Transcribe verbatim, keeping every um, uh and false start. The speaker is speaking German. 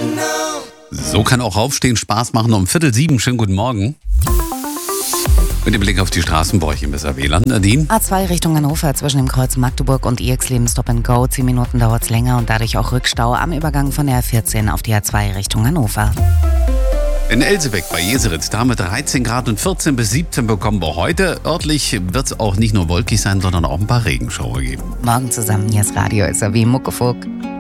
So kann auch Aufstehen Spaß machen. Um Viertel sieben, schönen guten Morgen. Mit dem Blick auf die Straßen brauche ich ein besser W L A N. Nadine? A zwei Richtung Hannover zwischen dem Kreuz Magdeburg und I X Leben Stop and Go. Zehn Minuten dauert es länger und dadurch auch Rückstau am Übergang von der A vierzehn auf die A zwei Richtung Hannover. In Elsebeck bei Jeseritz, da haben wir dreizehn Grad und vierzehn bis siebzehn bekommen wir heute. Örtlich wird es auch nicht nur wolkig sein, sondern auch ein paar Regenschauer geben. Morgen zusammen, hier ist Radio S R W Muckefuck.